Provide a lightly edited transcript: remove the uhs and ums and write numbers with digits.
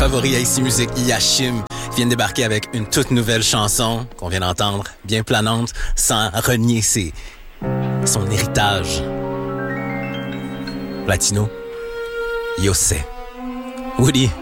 favoris à ici Musique, Yashim, vient de débarquer avec une toute nouvelle chanson qu'on vient d'entendre, bien planante, sans renier son héritage latino. Yo sé. Woody,